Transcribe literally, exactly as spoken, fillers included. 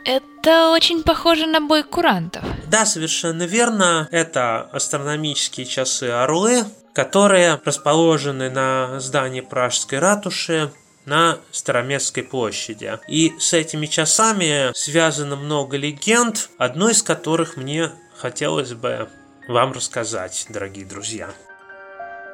Это очень похоже на бой курантов. Да, совершенно верно. Это астрономические часы-орлы, которые расположены на здании Пражской ратуши на Староместской площади. И с этими часами связано много легенд, одной из которых мне хотелось бы вам рассказать, дорогие друзья.